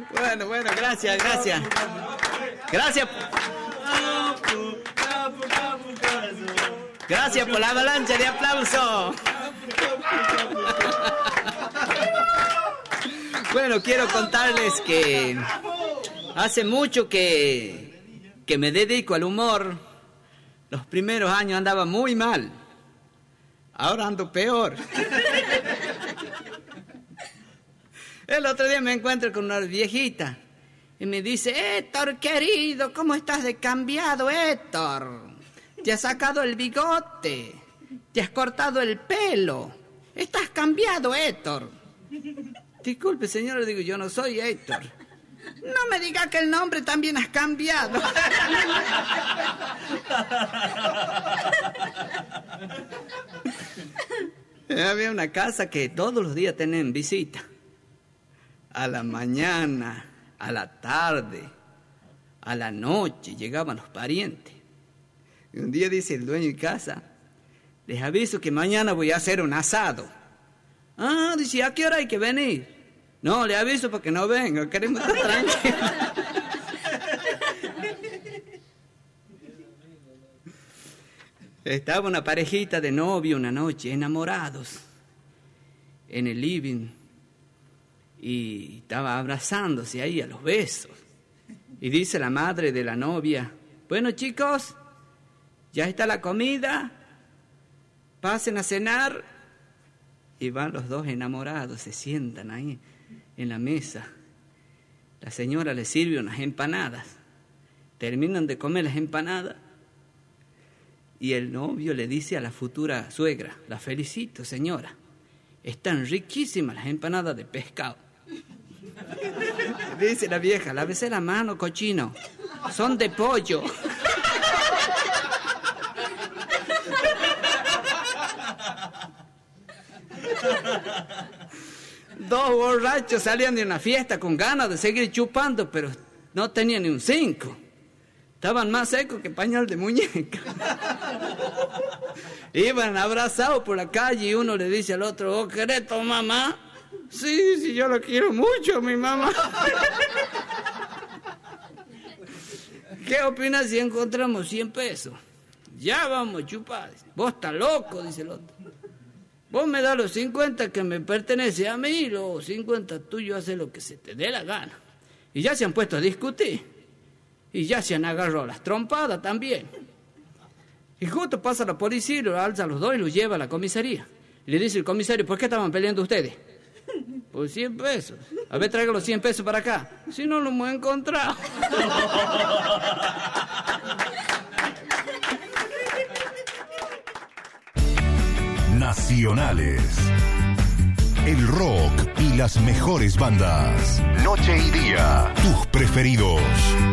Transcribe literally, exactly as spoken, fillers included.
Bueno, bueno, gracias, gracias. Gracias. Gracias por la avalancha de aplausos. Bueno, quiero contarles que hace mucho que, que me dedico al humor. Los primeros años andaba muy mal. Ahora ando peor. El otro día me encuentro con una viejita y me dice: Héctor, querido, ¿cómo estás de cambiado, Héctor? Te has sacado el bigote, te has cortado el pelo, estás cambiado, Héctor. Disculpe, señor, le digo, yo no soy Héctor. No me diga que el nombre también has cambiado. Había una casa que todos los días tenían visita. A la mañana, a la tarde, a la noche llegaban los parientes. Y un día dice el dueño de casa: les aviso que mañana voy a hacer un asado. Ah, dice, ¿a qué hora hay que venir? No, le aviso para que no venga, queremos estar tranquilos. Estaba una parejita de novio una noche, enamorados, en el living, y estaba abrazándose ahí a los besos. Y dice la madre de la novia: bueno, chicos, ya está la comida, pasen a cenar. Y van los dos enamorados, se sientan ahí en la mesa. La señora les sirve unas empanadas. Terminan de comer las empanadas y el novio le dice a la futura suegra: la felicito, señora, están riquísimas las empanadas de pescado. Dice la vieja: lávese la mano, cochino, son de pollo. Dos borrachos salían de una fiesta con ganas de seguir chupando, pero no tenían ni un cinco. Estaban más secos que pañal de muñeca. Iban abrazados por la calle y uno le dice al otro: ¿vos querés tu mamá? Sí, sí, yo lo quiero mucho, mi mamá. ¿Qué opinas si encontramos cien pesos? Ya vamos a chupar. Vos estás loco, dice el otro. Vos me das los cincuenta que me pertenece a mí y los cincuenta tuyos, hace lo que se te dé la gana. Y ya se han puesto a discutir. Y ya se han agarrado las trompadas también. Y justo pasa la policía y lo alza a los dos y los lleva a la comisaría. Y le dice el comisario: ¿por qué estaban peleando ustedes? Por cien pesos. A ver, traigan los cien pesos para acá. Si no, lo hemos encontrado. Nacionales. El rock y las mejores bandas. Noche y día. Tus preferidos.